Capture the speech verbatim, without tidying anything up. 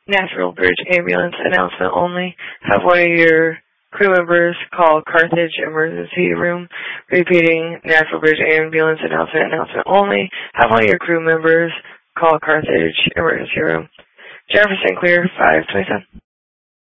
Natural Bridge ambulance announcement only. Have one of your crew members call Carthage emergency room. Repeating, Natural Bridge ambulance announcement announcement only. Have one of your crew members call Carthage emergency room. Jennifer Sinclair, five twenty-seven.